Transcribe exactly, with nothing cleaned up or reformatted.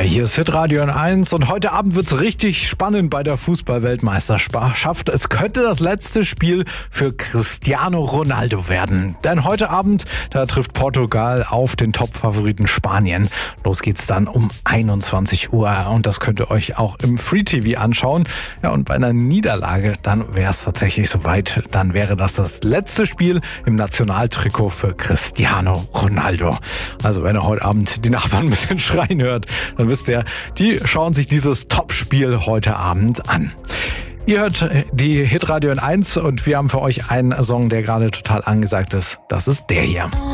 Hi, hier ist Hitradio N eins und heute Abend wird's richtig spannend bei der Fußball-Weltmeisterschaft. Es könnte das letzte Spiel für Cristiano Ronaldo werden. Denn heute Abend, da trifft Portugal auf den Top-Favoriten Spanien. Los geht's dann um einundzwanzig Uhr und das könnt ihr euch auch im Free-T V anschauen. Ja, und bei einer Niederlage, dann wäre es tatsächlich soweit. Dann wäre das das letzte Spiel im Nationaltrikot für Cristiano Ronaldo. Also wenn ihr heute Abend die Nachbarn ein bisschen schreien hört, dann wisst ihr, die schauen sich dieses Topspiel heute Abend an. Ihr hört die Hitradio N eins und wir haben für euch einen Song, der gerade total angesagt ist. Das ist der hier.